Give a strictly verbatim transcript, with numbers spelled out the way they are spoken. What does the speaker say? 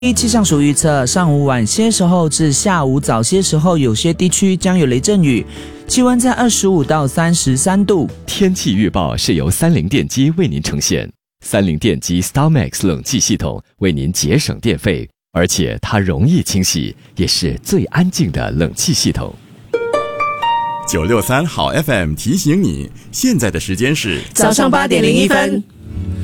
气象署预测，上午晚些时候至下午早些时候，有些地区将有雷阵雨，气温在二十五到三十三度。 天气预报是由三菱电机为您呈现，三菱电机 StarMax 冷气系统为您节省电费，而且它容易清洗，也是最安静的冷气系统。 九六三好 F M 提醒你，现在的时间是早上八点零一分。